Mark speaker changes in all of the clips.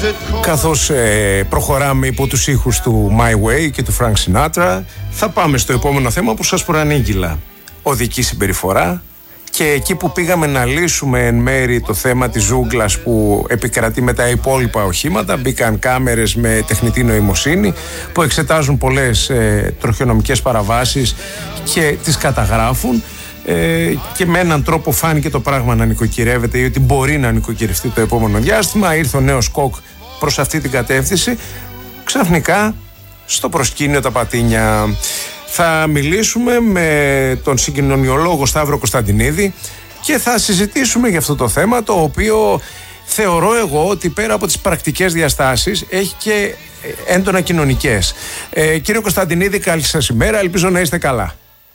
Speaker 1: Καθώς προχωράμε υπό τους ήχους του My Way και του Frank Sinatra, θα πάμε στο επόμενο θέμα που σας προανήγγειλα. Οδική συμπεριφορά. Και εκεί που πήγαμε να λύσουμε εν μέρη το θέμα της ζούγκλας που επικρατεί με τα υπόλοιπα οχήματα, μπήκαν κάμερες με τεχνητή νοημοσύνη που εξετάζουν πολλές τροχιονομικές παραβάσεις και τις καταγράφουν, και με έναν τρόπο φάνηκε το πράγμα να νοικοκυρεύεται ή ότι μπορεί να νοικοκυρευτεί το επόμενο διάστημα. Ήρθε ο νέος ΚΟΚ προς αυτή την κατεύθυνση. Ξαφνικά στο προσκήνιο τα πατίνια. Θα μιλήσουμε με τον συγκοινωνιολόγο Σταύρο Κωνσταντινίδη και θα συζητήσουμε για αυτό το θέμα, το οποίο θεωρώ εγώ ότι πέρα από τις πρακτικές διαστάσεις έχει και έντονα κοινωνικές. Κύριε Κωνσταντινίδη, καλή σας ημέρα, ελπίζω να είστε καλά.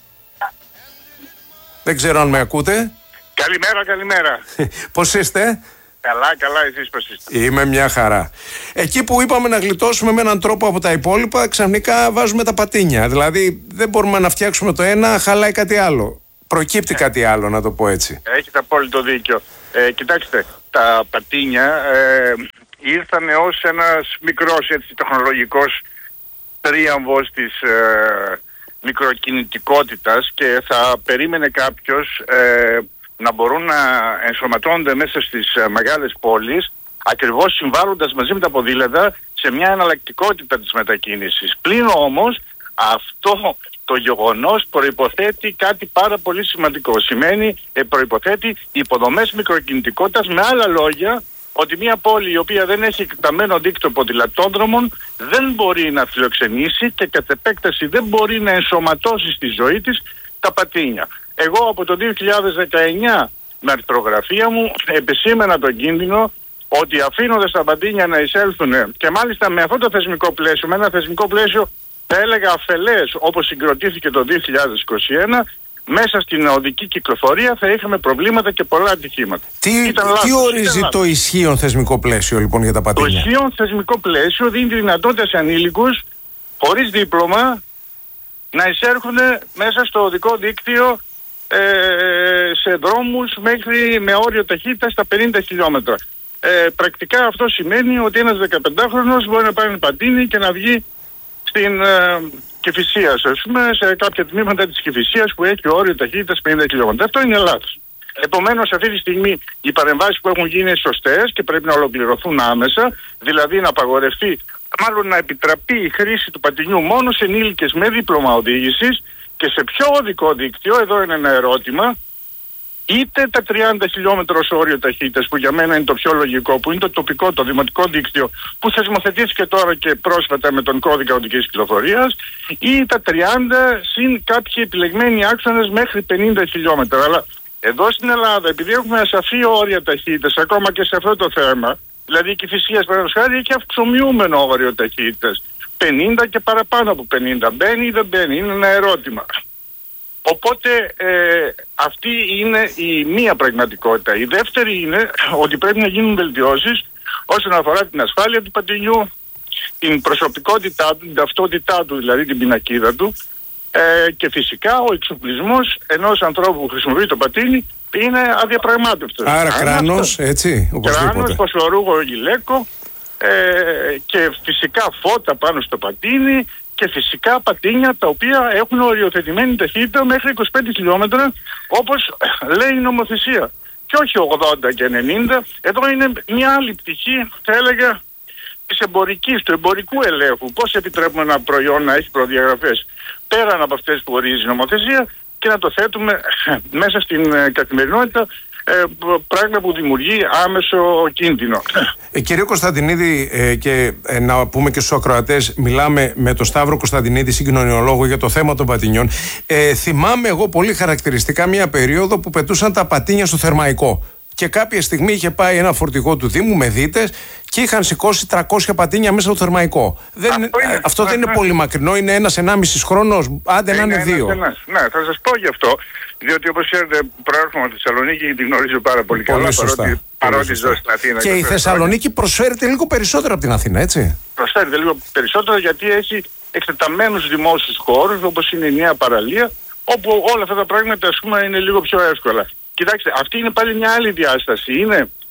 Speaker 1: Δεν ξέρω αν με ακούτε.
Speaker 2: Καλημέρα.
Speaker 1: Πώς είστε?
Speaker 2: Καλά, εσείς πώς είστε?
Speaker 1: Είμαι μια χαρά. Εκεί που είπαμε να γλιτώσουμε με έναν τρόπο από τα υπόλοιπα, ξαφνικά βάζουμε τα πατίνια. Δηλαδή δεν μπορούμε να φτιάξουμε το ένα, χαλάει κάτι άλλο. Προκύπτει κάτι άλλο, να το πω έτσι.
Speaker 2: Έχετε απόλυτο δίκιο. Κοιτάξτε, τα πατίνια ήρθαν ως ένας μικρός τεχνολογικός τρίαμβος της μικροκινητικότητας και θα περίμενε κάποιος να μπορούν να ενσωματώνονται μέσα στις μεγάλες πόλεις, ακριβώς συμβάλλοντας μαζί με τα ποδήλατα σε μια εναλλακτικότητα της μετακίνησης. Πλην όμως αυτό το γεγονός προϋποθέτει κάτι πάρα πολύ σημαντικό. Προϋποθέτει υποδομές μικροκινητικότητας, με άλλα λόγια ότι μια πόλη η οποία δεν έχει εκτεταμένο δίκτυο ποδηλατόδρομων δεν μπορεί να φιλοξενήσει και κατ' επέκταση δεν μπορεί να ενσωματώσει στη ζωή της τα πατίνια. Εγώ από το 2019 με αρθρογραφία μου επισήμενα τον κίνδυνο ότι αφήνοντας τα πατίνια να εισέλθουν, και μάλιστα με αυτό το θεσμικό πλαίσιο, με ένα θεσμικό πλαίσιο θα έλεγα αφελές όπως συγκροτήθηκε το 2021, μέσα στην οδική κυκλοφορία θα είχαμε προβλήματα και πολλά ατυχήματα.
Speaker 1: Τι ορίζει το ισχύον θεσμικό πλαίσιο λοιπόν για τα πατίνια?
Speaker 2: Το ισχύον θεσμικό πλαίσιο δίνει τη δυνατότητα σε ανήλικους χωρίς δίπλωμα να εισέρχουν μέσα στο οδικό δίκτυο σε δρόμους με όριο ταχύτητα στα 50 χιλιόμετρα. Πρακτικά αυτό σημαίνει ότι ένας 15χρονος μπορεί να πάρει πατίνι και να βγει στην Κηφισίας, ας πούμε, σε κάποια τμήματα της Κηφισίας που έχει όριο ταχύτητας 50 χιλιόμετρα. Αυτό είναι λάθος. Επομένως, αυτή τη στιγμή οι παρεμβάσεις που έχουν γίνει είναι σωστές και πρέπει να ολοκληρωθούν άμεσα, δηλαδή να απαγορευτεί, μάλλον να επιτραπεί η χρήση του πατινιού μόνο σε ενήλικες με δίπλωμα οδήγησης και σε ποιο οδικό δίκτυο, εδώ είναι ένα ερώτημα, είτε τα 30 χιλιόμετρα ως όριο ταχύτητας, που για μένα είναι το πιο λογικό, που είναι το τοπικό, το δημοτικό δίκτυο, που θεσμοθετήθηκε τώρα και πρόσφατα με τον κώδικα οδικής κυκλοφορίας, ή τα 30 συν κάποιοι επιλεγμένοι άξονες μέχρι 50 χιλιόμετρα. Αλλά εδώ στην Ελλάδα, επειδή έχουμε ασαφή όρια ταχύτητας, ακόμα και σε αυτό το θέμα, δηλαδή η Κηφισίας παραδείγματος χάρη έχει αυξομοιούμενο όριο ταχύτητας. 50 και παραπάνω από 50. Μπαίνει ή δεν μπαίνει, είναι ένα ερώτημα. Οπότε αυτή είναι η μία πραγματικότητα. Η δεύτερη είναι ότι πρέπει να γίνουν βελτιώσεις όσον αφορά την ασφάλεια του πατινιού, την προσωπικότητά του, την ταυτότητά του, δηλαδή την πινακίδα του, και φυσικά ο εξοπλισμός ενός ανθρώπου που χρησιμοποιεί το πατίνι είναι αδιαπραγμάτευτος.
Speaker 1: Άρα κράνος, έτσι, οπωσδήποτε.
Speaker 2: Κράνος, φωσφορούγο, γυλαίκο, και φυσικά φώτα πάνω στο πατίνι και φυσικά πατίνια τα οποία έχουν οριοθετημένη ταχύτητα μέχρι 25 χιλιόμετρα όπως λέει η νομοθεσία και όχι 80 και 90. Εδώ είναι μια άλλη πτυχή, θα έλεγα, της εμπορικής, του εμπορικού ελέγχου. Πώς επιτρέπουμε ένα προϊόν να έχει προδιαγραφές πέραν από αυτές που ορίζει η νομοθεσία και να το θέτουμε μέσα στην καθημερινότητα, πράγμα που δημιουργεί άμεσο κίνδυνο.
Speaker 1: Κύριε Κωνσταντινίδη, και να πούμε και στους ακροατές, μιλάμε με τον Σταύρο Κωνσταντινίδη, συγκοινωνιολόγο, για το θέμα των πατινιών. Θυμάμαι εγώ πολύ χαρακτηριστικά μια περίοδο που πετούσαν τα πατίνια στο Θερμαϊκό. Και κάποια στιγμή είχε πάει ένα φορτηγό του Δήμου με δίτες και είχαν σηκώσει 300 πατίνια μέσα στο Θερμαϊκό. Αυτό δεν είναι πολύ μακρινό, είναι 1-1,5 χρόνος, άντε να είναι 2.
Speaker 2: Ναι, θα σας πω γι' αυτό, διότι όπως ξέρετε προέρχομαι από τη Θεσσαλονίκη και τη γνωρίζω πάρα πολύ καλά, παρότι ζω στην Αθήνα.
Speaker 1: Και η Θεσσαλονίκη προσφέρεται λίγο περισσότερο από την Αθήνα, έτσι.
Speaker 2: Προσφέρεται λίγο περισσότερο γιατί έχει εκτεταμένους δημόσιους χώρους, όπως είναι η νέα παραλία, όπου όλα αυτά τα πράγματα, ας πούμε, είναι λίγο πιο εύκολα. Κοιτάξτε, αυτή είναι πάλι μια άλλη διάσταση. Είναι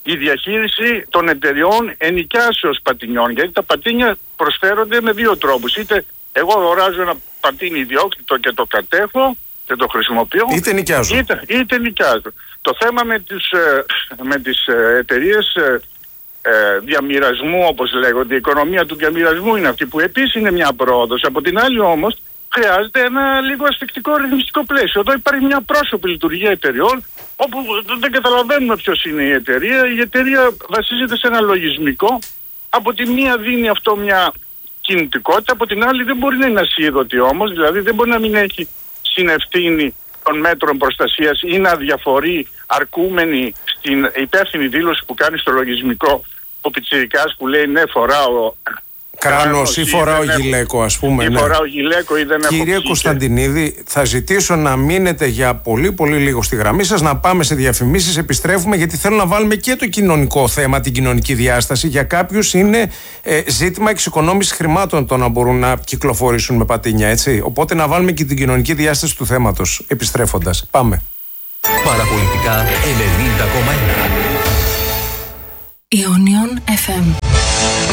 Speaker 2: η διαχείριση των εταιριών ενοικιάσεως πατινιών. Γιατί τα πατίνια προσφέρονται με δύο τρόπους. Είτε εγώ αγοράζω ένα πατίνι ιδιόκτητο και το κατέχω και το χρησιμοποιώ,
Speaker 1: είτε νοικιάζω.
Speaker 2: Είτε νοικιάζω. Το θέμα με τις εταιρείες διαμοιρασμού, όπως λέγονται, η οικονομία του διαμοιρασμού είναι αυτή που επίσης είναι μια πρόοδος. Από την άλλη όμως χρειάζεται ένα λίγο ασφικτικό ρυθμιστικό πλαίσιο. Εδώ υπάρχει μια πρόσωπη λειτουργία εταιριών, όπου δεν καταλαβαίνουμε ποιος είναι η εταιρεία. Η εταιρεία βασίζεται σε ένα λογισμικό. Από τη μία δίνει αυτό μια κινητικότητα, από την άλλη δεν μπορεί να είναι ασίδωτη όμως, δηλαδή δεν μπορεί να μην έχει συνευθύνη των μέτρων προστασίας ή να διαφορεί αρκούμενη στην υπεύθυνη δήλωση που κάνει στο λογισμικό ο πιτσιρικάς που λέει ναι φοράω
Speaker 1: κράνος ή φοράω γυλαίκο, ας πούμε.
Speaker 2: Ή φοράω γυλαίκο ή δεν έχω.
Speaker 1: Κύριε Κωνσταντινίδη, θα ζητήσω να μείνετε για πολύ πολύ λίγο στη γραμμή σας, να πάμε σε διαφημίσεις, επιστρέφουμε, γιατί θέλω να βάλουμε και το κοινωνικό θέμα, την κοινωνική διάσταση. Για κάποιους είναι ζήτημα εξοικονόμησης χρημάτων το να μπορούν να κυκλοφορήσουν με πατίνια, έτσι. Οπότε να βάλουμε και την κοινωνική διάσταση του θέματος, επιστρέφοντας. Πάμε.
Speaker 3: Παραπολιτικά 90,1
Speaker 4: Ionion FM.